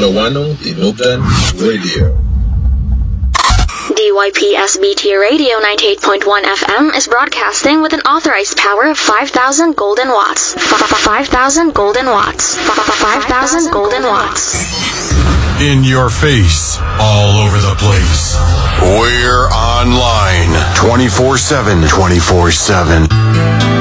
Lawano Tinubdan Radio. DYPSBT Radio 98.1 FM is broadcasting with an authorized power of 5,000 golden watts. 5,000 golden watts. 5,000 golden watts. In your face, all over the place. We're online 24/7. 24/7.